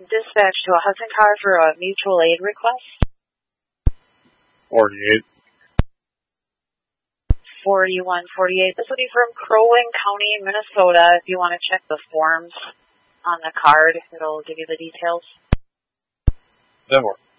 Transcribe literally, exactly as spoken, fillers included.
Dispatch to a Hudson car for a mutual aid request. forty-eight. forty-one forty-eight. This will be from Crow Wing County, Minnesota. If you want to check the forms on the card, it'll give you the details. That works.